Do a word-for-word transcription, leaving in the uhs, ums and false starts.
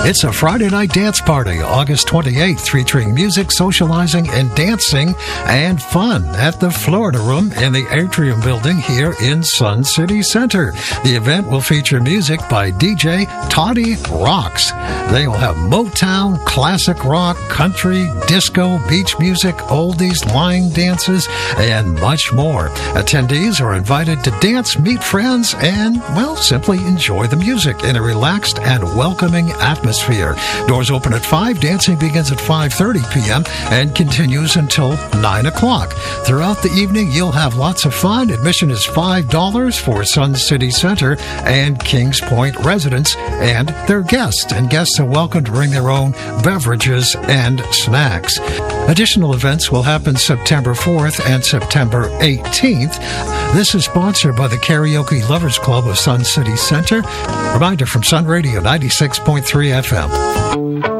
It's a Friday night dance party, August twenty-eighth, featuring music, socializing, and dancing and fun at the Florida Room in the Atrium Building here in Sun City Center. The event will feature music by D J Toddy Rocks. They will have Motown, classic rock, country, disco, beach music, oldies, line dances, and much more. Attendees are invited to dance, meet friends, and, well, simply enjoy the music in a relaxed and welcoming atmosphere. Doors open at five. Dancing begins at five thirty p.m. and continues until nine o'clock. Throughout the evening, you'll have lots of fun. Admission is five dollars for Sun City Center and Kings Point residents and their guests. And guests are welcome to bring their own beverages and snacks. Additional events will happen September fourth and September eighteenth. This is sponsored by the Karaoke Lovers Club of Sun City Center. Reminder from Sun Radio ninety-six point three F M.